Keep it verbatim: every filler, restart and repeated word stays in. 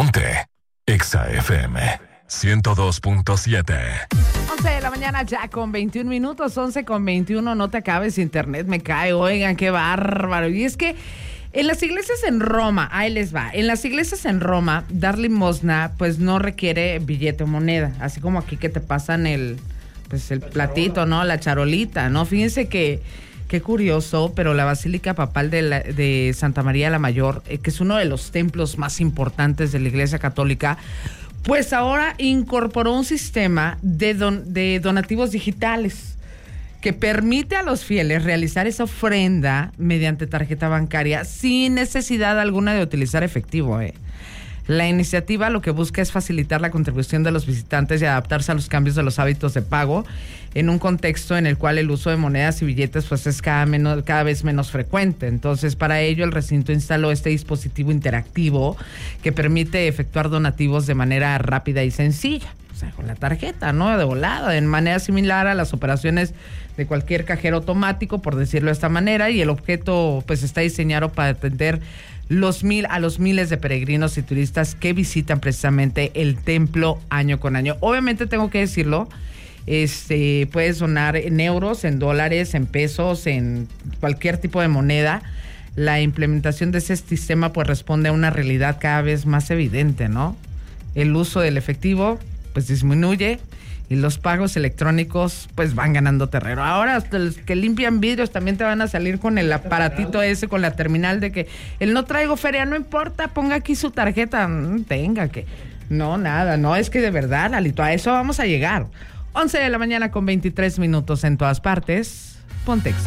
Ponte Exa F M ciento dos punto siete. once de la mañana ya con veintiún minutos, once con veintiuno, no te acabes, internet me cae, oigan, qué bárbaro. Y es que en las iglesias en Roma, ahí les va, en las iglesias en Roma, dar limosna pues no requiere billete o moneda, así como aquí que te pasan el, pues el platito, ¿no? La charolita, ¿no? Fíjense que qué curioso, pero la Basílica Papal de, la, de Santa María la Mayor, eh, que es uno de los templos más importantes de la Iglesia Católica, pues ahora incorporó un sistema de, don, de donativos digitales que permite a los fieles realizar esa ofrenda mediante tarjeta bancaria sin necesidad alguna de utilizar efectivo. Eh. La iniciativa lo que busca es facilitar la contribución de los visitantes y adaptarse a los cambios de los hábitos de pago en un contexto en el cual el uso de monedas y billetes pues es cada, menos, cada vez menos frecuente. Entonces, para ello el recinto instaló este dispositivo interactivo que permite efectuar donativos de manera rápida y sencilla. O sea, con la tarjeta, ¿no? De volada, de manera similar a las operaciones de cualquier cajero automático, por decirlo de esta manera, y el objeto pues está diseñado para atender los mil a los miles de peregrinos y turistas que visitan precisamente el templo año con año. Obviamente tengo que decirlo, este puedes donar en euros, en dólares, en pesos, en cualquier tipo de moneda. La implementación de ese sistema pues responde a una realidad cada vez más evidente, ¿no? El uso del efectivo pues disminuye y los pagos electrónicos pues van ganando terreno. Ahora hasta los que limpian vidrios también te van a salir con el aparatito ese, con la terminal de que el no traigo feria, no importa, ponga aquí su tarjeta, tenga que... No, nada, no, es que de verdad, Lalito, a eso vamos a llegar. once de la mañana con veintitrés minutos en todas partes. Ponte Exa.